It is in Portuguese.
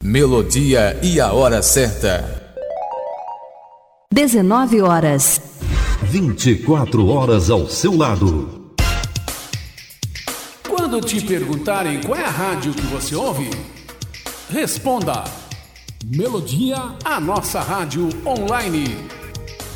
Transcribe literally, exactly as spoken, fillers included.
Melodia e a hora certa. dezenove horas. vinte e quatro horas ao seu lado. Quando te perguntarem qual é a rádio que você ouve, responda: Melodia, a nossa rádio online.